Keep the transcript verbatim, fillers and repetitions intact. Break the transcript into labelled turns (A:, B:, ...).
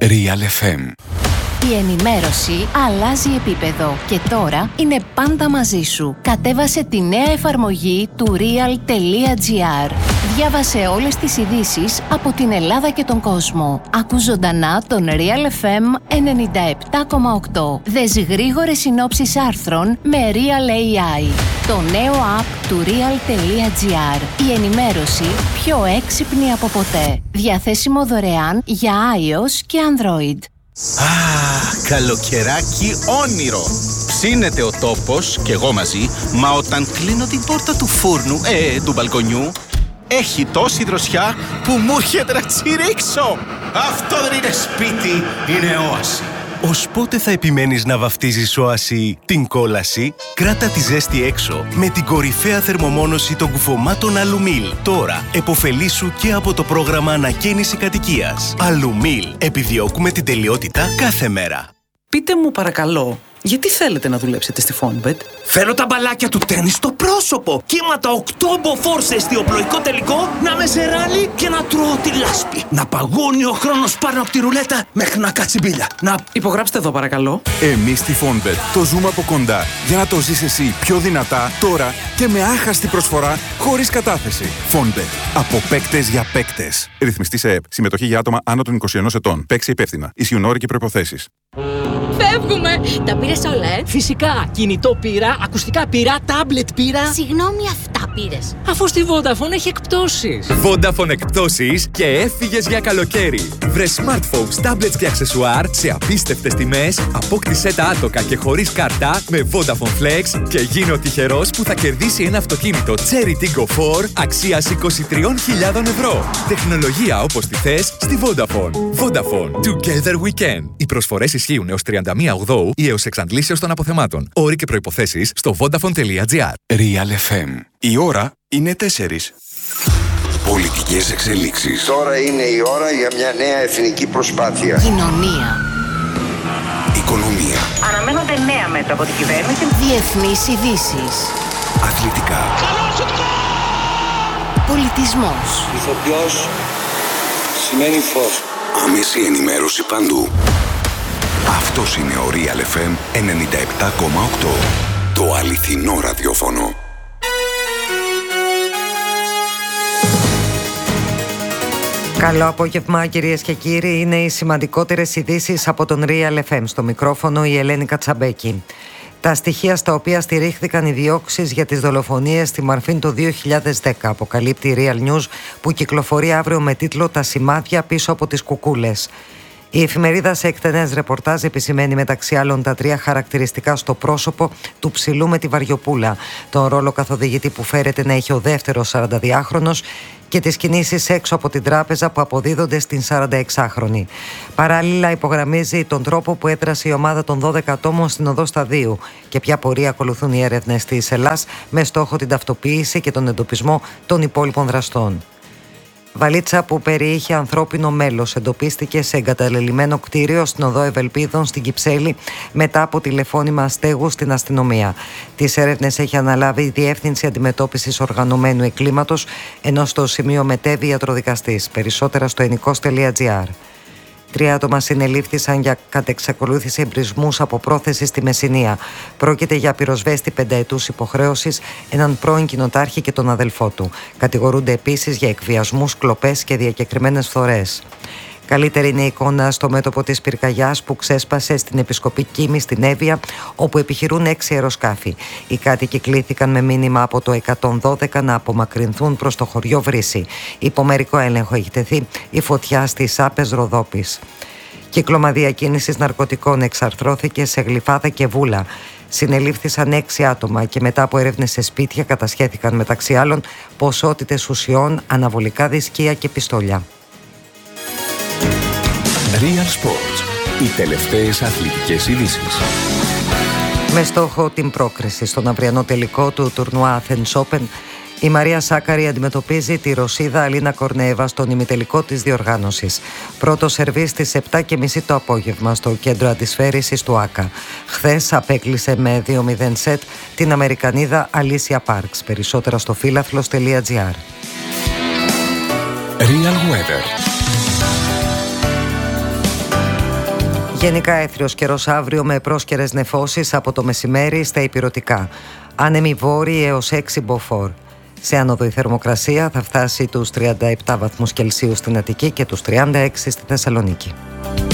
A: Real εφ εμ.
B: Η ενημέρωση αλλάζει επίπεδο και τώρα είναι πάντα μαζί σου. Κατέβασε τη νέα εφαρμογή του real.gr. Διάβασε όλες τις ειδήσεις από την Ελλάδα και τον κόσμο. Ακού ζωντανά τον Real εφ εμ ενενήντα επτά κόμμα οκτώ. Δες γρήγορες συνόψεις άρθρων με Real έι άι. Το νέο app του real.gr. Η ενημέρωση πιο έξυπνη από ποτέ. Διαθέσιμο δωρεάν για iOS και Android.
C: Α, καλοκαιράκι όνειρο. Ψήνεται ο τόπος και εγώ μαζί, μα όταν κλείνω την πόρτα του φούρνου, ε, του μπαλκονιού, έχει τόση δροσιά που μου έρχεται να τσιρίξω. Αυτό δεν είναι σπίτι, είναι όαση.
D: Ως πότε θα επιμένεις να βαφτίζεις όαση την κόλαση? Κράτα τη ζέστη έξω με την κορυφαία θερμομόνωση των κουφωμάτων Αλουμίλ. Τώρα εποφελήσου και από το πρόγραμμα ανακαίνιση κατοικίας. Αλουμίλ. Επιδιώκουμε την τελειότητα κάθε μέρα.
E: Πείτε μου παρακαλώ, γιατί θέλετε να δουλέψετε στη Fonbet?
F: Θέλω τα μπαλάκια του τέννις στο πρόσωπο. Κύματα οκτώ μποφόρ σε εστιοπλοϊκό τελικό, να με ζεράνει και να τρώω τη λάσπη. Να παγώνει ο χρόνος πάνω από τη ρουλέτα μέχρι να κάτσει μπίλια. Να...
E: Υπογράψτε εδώ παρακαλώ.
A: Εμείς στη Fonbet το ζούμε από κοντά για να το ζεις εσύ πιο δυνατά τώρα και με άχαστη προσφορά χωρίς κατάθεση. Fonbet. Από παίκτες για παίκτες. Ρυθμιστή σε ΕΠ. Συμμετοχή για άτομα άνω των είκοσι ενός ετών. Παίξε υπεύθυνα. Ισχύουν όροι και προϋποθέσεις.
G: Φεύγουμε! Τα πήρες όλα, ε?
H: Φυσικά! Κινητό πήρα, ακουστικά πήρα, τάμπλετ πήρα.
G: Συγγνώμη, αυτά πήρες?
H: Αφού στη Vodafone έχει εκπτώσεις.
I: Vodafone εκπτώσεις και έφυγες για καλοκαίρι. Βρες smartphones, tablets και αξεσουάρ σε απίστευτες τιμές. Απόκτησέ τα άτοκα και χωρίς κάρτα με Vodafone Flex και γίνε ο τυχερός που θα κερδίσει ένα αυτοκίνητο Cherry Tiggo φορ αξίας είκοσι τρεις χιλιάδες ευρώ. Τεχνολογία όπως τη θες στη Vodafone. Vodafone. Together we can. Οι προσφορές ισχύουν έως τριάντα μία Οκτωβρίου ή έως εξαντλήσεως των αποθεμάτων. Όροι και προϋποθέσεις στο vodafone.gr.
A: Real εφ εμ. Η ώρα είναι τέσσερις. Πολιτικές εξελίξεις.
J: Τώρα είναι η ώρα για μια νέα εθνική προσπάθεια.
B: Κοινωνία.
A: Οικονομία.
K: Αναμένονται νέα μέτρα από την κυβέρνηση.
B: Διεθνείς ειδήσεις.
A: Αθλητικά.
B: Πολιτισμός.
J: Ηθοποιός σημαίνει φως.
A: Άμεση ενημέρωση παντού. Αυτός είναι ο Real εφ εμ ενενήντα επτά κόμμα οκτώ. Το αληθινό ραδιόφωνο.
L: Καλό απόγευμα κυρίες και κύριοι. Είναι οι σημαντικότερες ειδήσεις από τον Real εφ εμ. Στο μικρόφωνο η Ελένη Κατσαμπέκη. Τα στοιχεία στα οποία στηρίχθηκαν οι διώξεις για τις δολοφονίες στη Μαρφίν το δύο χιλιάδες δέκα αποκαλύπτει η Real News, που κυκλοφορεί αύριο με τίτλο «Τα σημάδια πίσω από τις κουκούλες». Η εφημερίδα σε εκτενές ρεπορτάζ επισημαίνει μεταξύ άλλων τα τρία χαρακτηριστικά στο πρόσωπο του ψηλού με τη βαριοπούλα, τον ρόλο καθοδηγητή που φέρεται να έχει ο δεύτερος σαρανταδυάχρονος και τις κινήσεις έξω από την τράπεζα που αποδίδονται στην σαρανταεξάχρονη. Παράλληλα υπογραμμίζει τον τρόπο που έδρασε η ομάδα των δώδεκα ατόμων στην οδό Σταδίου και ποια πορεία ακολουθούν οι έρευνες της Ελλάς με στόχο την ταυτοποίηση και τον εντοπισμό των υπόλοιπων δραστών. Βαλίτσα που περιείχε ανθρώπινο μέλος εντοπίστηκε σε εγκαταλελειμμένο κτίριο στην οδό Ευελπίδων στην Κυψέλη μετά από τηλεφώνημα αστέγου στην αστυνομία. Τις έρευνες έχει αναλάβει η Διεύθυνση Αντιμετώπισης Οργανωμένου Εγκλήματος, ενώ στο σημείο μετέβη ιατροδικαστής. Περισσότερα στο ενικός.gr. Τρία άτομα συνελήφθησαν για κατεξακολούθηση εμπρισμούς από πρόθεση στη Μεσσηνία. Πρόκειται για πυροσβέστη πενταετούς υποχρέωσης, έναν πρώην κοινοτάρχη και τον αδελφό του. Κατηγορούνται επίσης για εκβιασμούς, κλοπές και διακεκριμένες φθορές. Καλύτερη είναι η εικόνα στο μέτωπο της πυρκαγιάς που ξέσπασε στην Επισκοπή Κίμη στην Εύβοια, όπου επιχειρούν έξι αεροσκάφη. Οι κάτοικοι κλήθηκαν με μήνυμα από το εκατόν δώδεκα να απομακρυνθούν προς το χωριό Βρύση. Υπό μερικό έλεγχο έχει τεθεί η φωτιά στις Άπες Ροδόπης. Κύκλωμα διακίνησης ναρκωτικών εξαρθρώθηκε σε Γλυφάδα και Βούλα. Συνελήφθησαν έξι άτομα και μετά από έρευνες σε σπίτια κατασχέθηκαν μεταξύ άλλων ποσότητες ουσιών, αναβολικά δισκία και πιστόλια.
A: Real Sports. Οι τελευταίες αθλητικές ειδήσεις.
L: Με στόχο την πρόκριση στον αυριανό τελικό του τουρνουά Athens Open, η Μαρία Σάκαρη αντιμετωπίζει τη Ρωσίδα Αλίνα Κορνέεβα στον ημιτελικό της διοργάνωσης. Πρώτο σερβίς στις επτά και μισή το απόγευμα στο κέντρο αντισφαίρησης του ΆΚΑ. Χθες απέκλεισε με δύο μηδέν σετ την Αμερικανίδα Αλίσια Πάρξ. Περισσότερα στο φίλαθλος.gr.
A: Real Weather.
L: Γενικά έθριος καιρός αύριο με πρόσκαιρες νεφώσεις από το μεσημέρι στα ηπειρωτικά. Άνεμοι βόρειοι έως έξι μποφόρ. Σε άνοδο η θερμοκρασία θα φτάσει τους τριάντα επτά βαθμούς Κελσίου στην Αττική και τους τριάντα έξι στη Θεσσαλονίκη.